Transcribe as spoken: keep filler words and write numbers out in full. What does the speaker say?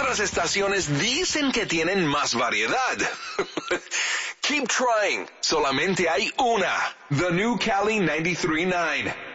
otras estaciones dicen que tienen más variedad. Keep trying. Solamente hay una. The New Cali ninety-three point nine.